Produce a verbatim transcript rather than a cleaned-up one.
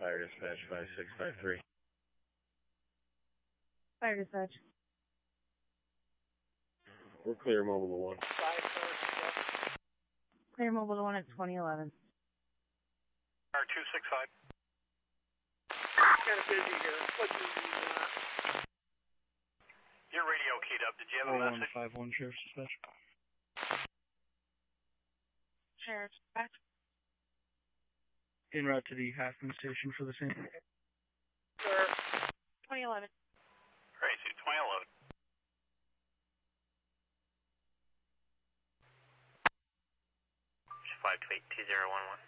Fire dispatch five six five three. Fire dispatch. We're clear mobile to one. Clear mobile to one at twenty eleven. R two six five. Kind of busy here. What's your uh... Your radio keyed up. Did you have a one message? five one Sheriff's Dispatch. Sheriff's Dispatch. En route to the Halfman station for the same. Sir. twenty eleven. Crazy, twenty eleven. five two eight two zero one one.